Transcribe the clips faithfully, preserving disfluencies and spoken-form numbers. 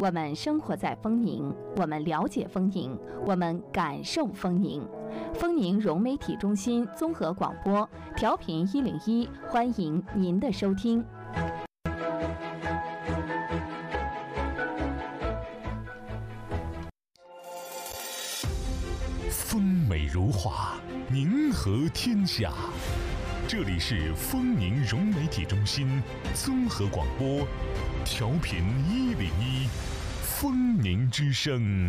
我们生活在丰宁，我们了解丰宁，我们感受丰宁。丰宁融媒体中心综合广播，调频一零一，欢迎您的收听。 风美如画，宁和天下。这里是丰宁融媒体中心综合广播，调频一零一，丰宁之声。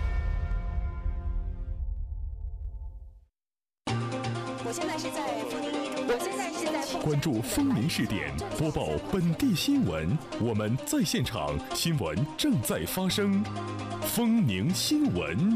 我现在是在丰宁一中，我现在是在关注丰宁视点，播报本地新闻。我们在现场，新闻正在发生。丰宁新闻。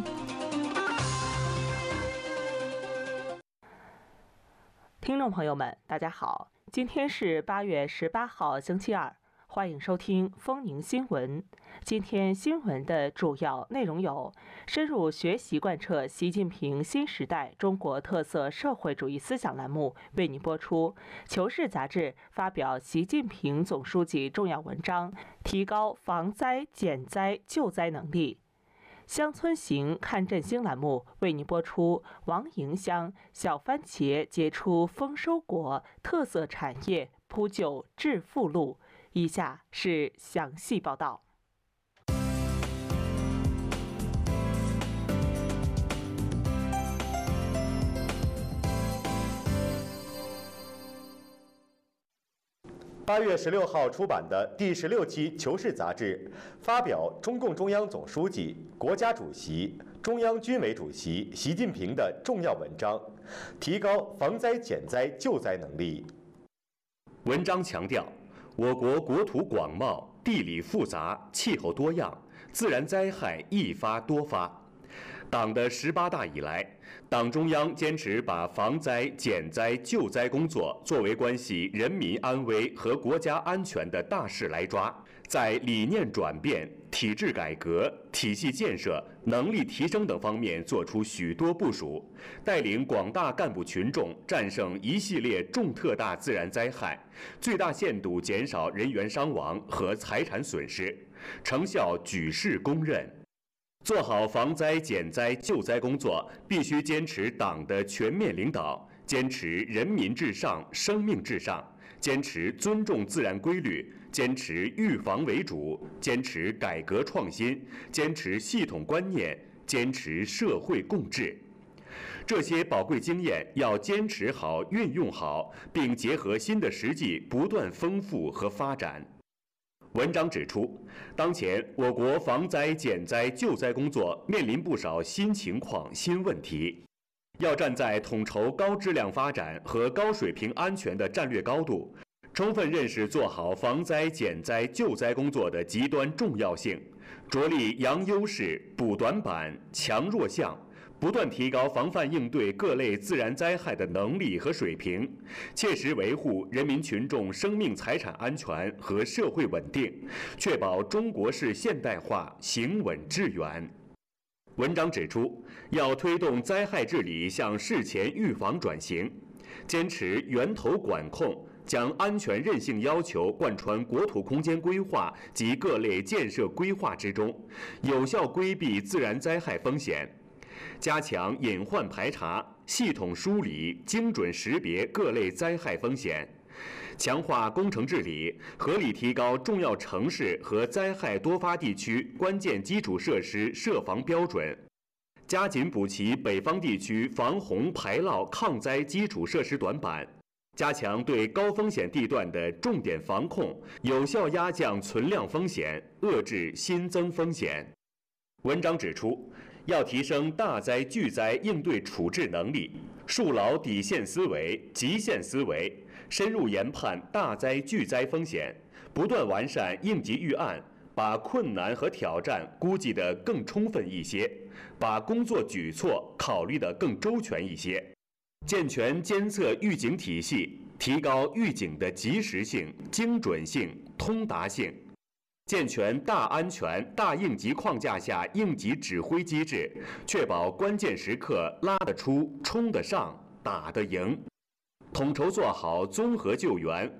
听众朋友们，大家好，今天是八月十八号，星期二，欢迎收听丰宁新闻。今天新闻的主要内容有：深入学习贯彻习近平新时代中国特色社会主义思想栏目为您播出。求是杂志发表习近平总书记重要文章，提高防灾减灾救灾能力。乡村行看振兴栏目为您播出王营乡小番茄结出丰收果，特色产业铺就致富路。以下是详细报道。 八月十六号出版的第十六期《求是》杂志发表中共中央总书记、国家主席、中央军委主席习近平的重要文章，提高防灾减灾救灾能力。 文章强调，我国国土广袤，地理复杂，气候多样，自然灾害易发多发。党的十八大以来，党中央坚持把防灾、减灾、救灾工作作为关系人民安危和国家安全的大事来抓，在理念转变、体制改革、体系建设、能力提升等方面做出许多部署，带领广大干部群众战胜一系列重特大自然灾害，最大限度减少人员伤亡和财产损失，成效举世公认。做好防灾减灾救灾工作，必须坚持党的全面领导，坚持人民至上、生命至上，坚持尊重自然规律，坚持预防为主，坚持改革创新，坚持系统观念，坚持社会共治。这些宝贵经验要坚持好、运用好，并结合新的实际不断丰富和发展。文章指出，当前我国防灾减灾救灾工作面临不少新情况、新问题，要站在统筹高质量发展和高水平安全的战略高度，充分认识做好防灾减灾救灾工作的极端重要性，着力扬优势、补短板、强弱项，不断提高防范应对各类自然灾害的能力和水平，切实维护人民群众生命财产安全和社会稳定，确保中国式现代化行稳致远。文章指出，要推动灾害治理向事前预防转型，坚持源头管控，将安全韧性要求贯穿国土空间规划及各类建设规划之中，有效规避自然灾害风险。加强隐患排查，系统梳理、精准识别各类灾害风险，强化工程治理，合理提高重要城市和灾害多发地区关键基础设施设防标准，加紧补齐北方地区防洪排涝抗灾基础设施短板，加强对高风险地段的重点防控，有效压降存量风险，遏制新增风险。文章指出，要提升大灾巨灾应对处置能力，树牢底线思维、极限思维，深入研判大灾巨灾风险，不断完善应急预案，把困难和挑战估计得更充分一些，把工作举措考虑得更周全一些，健全监测预警体系，提高预警的及时性、精准性、通达性。健全大安全、大应急框架下应急指挥机制，确保关键时刻拉得出、冲得上、打得赢。统筹做好综合救援、